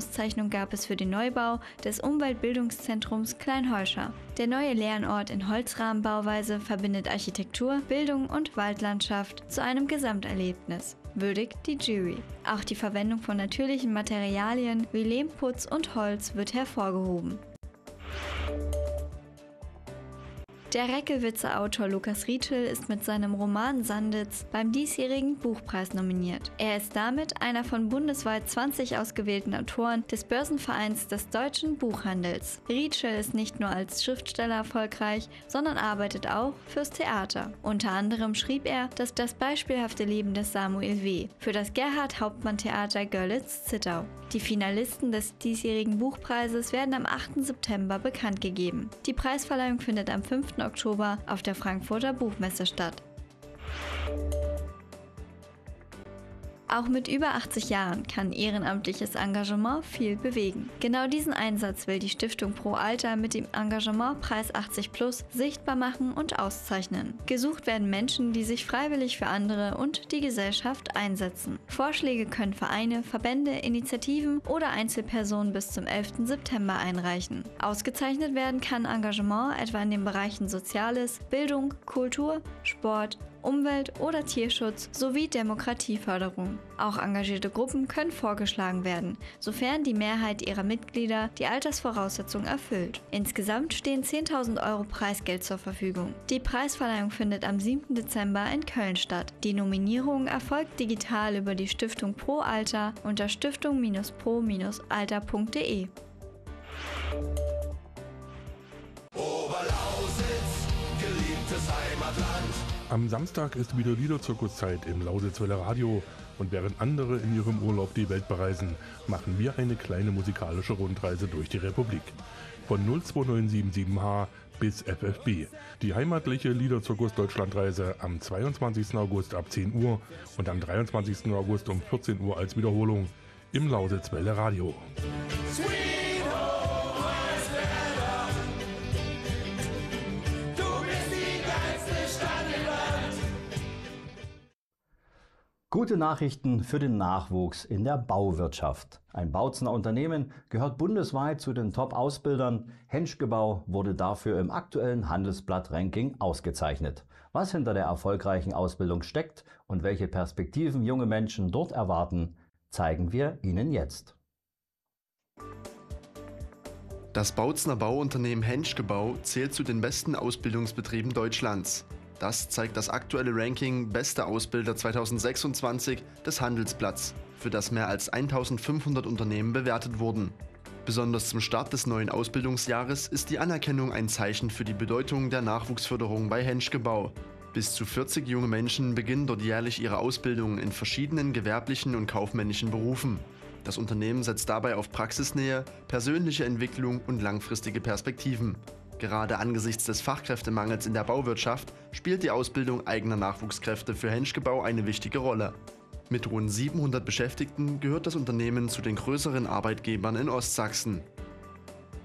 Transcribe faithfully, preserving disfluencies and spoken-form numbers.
Auszeichnung gab es für den Neubau des Umweltbildungszentrums Kleinheuscha. Der neue Lernort in Holzrahmenbauweise verbindet Architektur, Bildung und Waldlandschaft zu einem Gesamterlebnis, würdigt die Jury. Auch die Verwendung von natürlichen Materialien wie Lehmputz und Holz wird hervorgehoben. Der Reckelwitzer Autor Lukas Rietschel ist mit seinem Roman Sanditz beim diesjährigen Buchpreis nominiert. Er ist damit einer von bundesweit zwanzig ausgewählten Autoren des Börsenvereins des deutschen Buchhandels. Rietschel ist nicht nur als Schriftsteller erfolgreich, sondern arbeitet auch fürs Theater. Unter anderem schrieb er das, das beispielhafte Leben des Samuel W. für das Gerhard-Hauptmann-Theater Görlitz-Zittau. Die Finalisten des diesjährigen Buchpreises werden am achten September bekannt gegeben. Die Preisverleihung findet am fünften Oktober auf der Frankfurter Buchmesse statt. Auch mit über achtzig Jahren kann ehrenamtliches Engagement viel bewegen. Genau diesen Einsatz will die Stiftung Pro Alter mit dem Engagementpreis achtzig plus sichtbar machen und auszeichnen. Gesucht werden Menschen, die sich freiwillig für andere und die Gesellschaft einsetzen. Vorschläge können Vereine, Verbände, Initiativen oder Einzelpersonen bis zum elften September einreichen. Ausgezeichnet werden kann Engagement etwa in den Bereichen Soziales, Bildung, Kultur, Sport, Umwelt- oder Tierschutz sowie Demokratieförderung. Auch engagierte Gruppen können vorgeschlagen werden, sofern die Mehrheit ihrer Mitglieder die Altersvoraussetzung erfüllt. Insgesamt stehen zehntausend Euro Preisgeld zur Verfügung. Die Preisverleihung findet am siebten Dezember in Köln statt. Die Nominierung erfolgt digital über die Stiftung Pro Alter unter stiftung pro alter punkt de. Oberlausitz, geliebtes Heimatland. Am Samstag ist wieder Liederzirkuszeit im Lausitzwelle Radio und während andere in ihrem Urlaub die Welt bereisen, machen wir eine kleine musikalische Rundreise durch die Republik. Von null zwei neun sieben sieben H bis F F B. Die heimatliche Liederzirkus Deutschlandreise am zweiundzwanzigsten August ab zehn Uhr und am dreiundzwanzigsten August um vierzehn Uhr als Wiederholung im Lausitzwelle Radio. Gute Nachrichten für den Nachwuchs in der Bauwirtschaft. Ein Bautzener Unternehmen gehört bundesweit zu den Top-Ausbildern. Henschke-Bau wurde dafür im aktuellen Handelsblatt-Ranking ausgezeichnet. Was hinter der erfolgreichen Ausbildung steckt und welche Perspektiven junge Menschen dort erwarten, zeigen wir Ihnen jetzt. Das Bautzener Bauunternehmen Henschke-Bau zählt zu den besten Ausbildungsbetrieben Deutschlands. Das zeigt das aktuelle Ranking Beste Ausbilder zweitausendsechsundzwanzig des Handelsblatts, für das mehr als eintausendfünfhundert Unternehmen bewertet wurden. Besonders zum Start des neuen Ausbildungsjahres ist die Anerkennung ein Zeichen für die Bedeutung der Nachwuchsförderung bei Henschke-Bau. Bis zu vierzig junge Menschen beginnen dort jährlich ihre Ausbildung in verschiedenen gewerblichen und kaufmännischen Berufen. Das Unternehmen setzt dabei auf Praxisnähe, persönliche Entwicklung und langfristige Perspektiven. Gerade angesichts des Fachkräftemangels in der Bauwirtschaft spielt die Ausbildung eigener Nachwuchskräfte für Henschke-Bau eine wichtige Rolle. Mit rund siebenhundert Beschäftigten gehört das Unternehmen zu den größeren Arbeitgebern in Ostsachsen.